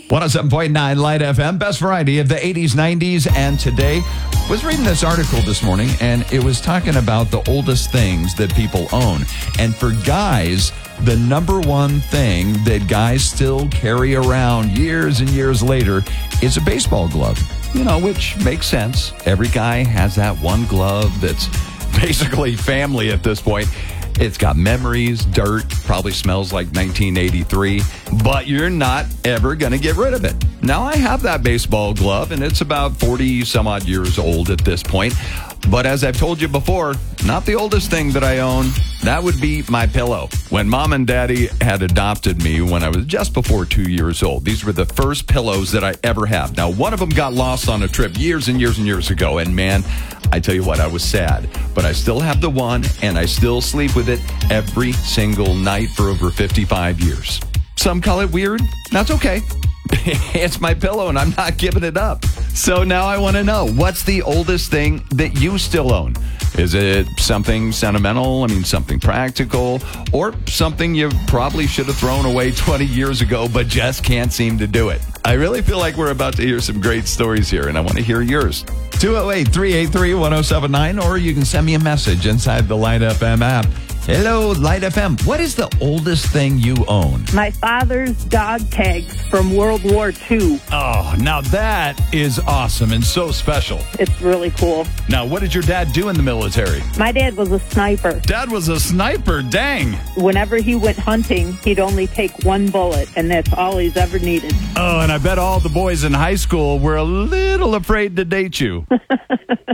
107.9 Light FM, best variety of the 80s, 90s, and today. Was reading this article this morning, and it was talking about the oldest things that people own. And for guys, the number one thing that guys still carry around years and years later is a baseball glove. You know, which makes sense. Every guy has that one glove that's basically family at this point. It's got memories, dirt, probably smells like 1983, but you're not ever going to get rid of it. Now, I have that baseball glove, and it's about 40 some odd years old at this point. But as I've told you before, not the oldest thing that I own. That would be my pillow. When Mom and Daddy had adopted me when I was just before 2 years old, these were the first pillows that I ever had. Now, one of them got lost on a trip years and years and years ago, and man, I tell you what, I was sad. But I still have the one, and I still sleep with it every single night for over 55 years. Some call it weird. That's okay. It's my pillow, and I'm not giving it up. So now I want to know, what's the oldest thing that you still own? Is it something sentimental? I mean, something practical? Or something you probably should have thrown away 20 years ago, but just can't seem to do it? I really feel like we're about to hear some great stories here, and I want to hear yours. 208-383-1079, or you can send me a message inside the Light FM app. Hello, Light FM. What is the oldest thing you own? My father's dog tags from World War II. Oh, now that is awesome and so special. It's really cool. Now, what did your dad do in the military? My dad was a sniper. Dad was a sniper, dang. Whenever he went hunting, he'd only take one bullet, and that's all he's ever needed. Oh, and I bet all the boys in high school were a little afraid to date you.